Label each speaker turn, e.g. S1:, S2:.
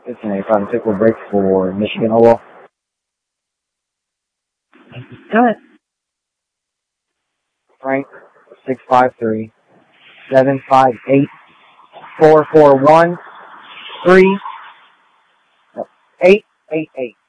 S1: It's an 85 tickle break for Michigan Holo.
S2: Go ahead.
S1: Frank, 653-758-441-888.